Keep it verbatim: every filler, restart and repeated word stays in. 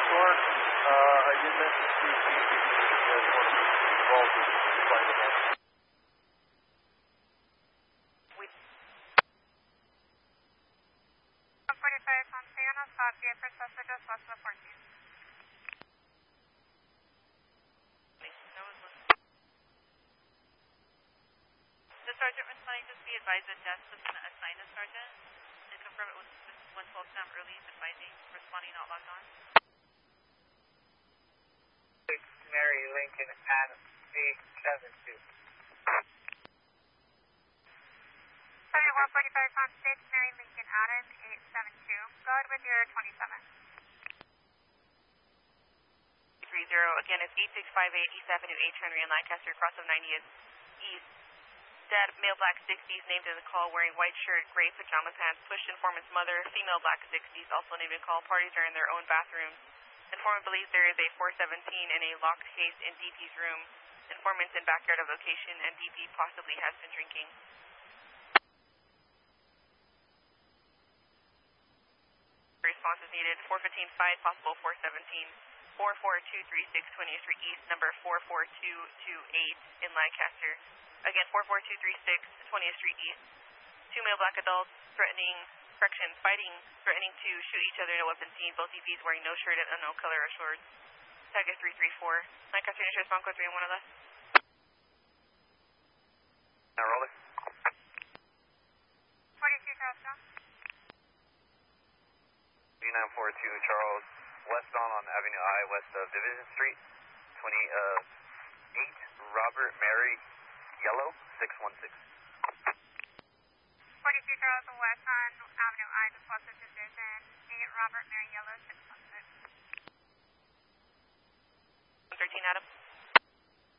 Sure. Uh, I did mention Steve Keith as one of the involved in the flight event. one forty-five Fontana, Sofia, Princess just west of fourteen. The sergeant responding to be advised that Jess was going to assign a sergeant and confirm it was one twelve Sam early advising, responding not logged on. six Mary Lincoln Adam eight seven two. Sergeant one forty-five on stage, Mary Lincoln Adam eight seven two. Go ahead with your twenty-seven. three zero, again it's eight six five eight East Avenue H Henry in Lancaster, cross of ninetieth East. Dead, male black sixties, named in the call, wearing white shirt, gray pajama pants, pushed informant's mother, female black sixties, also named in call. Parties are in their own bathrooms. Informant believes there is a four seventeen in a locked case in D P's room. Informant's in backyard of location, and D P possibly has been drinking. Response is needed. four fifteen five, possible four seventeen. four four two three six, twentieth Street East, number four four two two eight in Lancaster. Again, four four two three six, twentieth Street East. Two male black adults threatening, correction, fighting, threatening to shoot each other in a weapon scene. Both D Ps wearing no shirt and unknown color or shorts. Tag is three three four. Lancaster, initial response code three one or less. Now roller. forty-two Charlestown. B nine four two Charles, westbound on Avenue I, west of Division Street. twenty-eight Robert Mary Yellow, six one six. forty-two Charles West on Avenue I, just west of Division eight, Robert Mary Yellow, six one six. one thirteen Adam.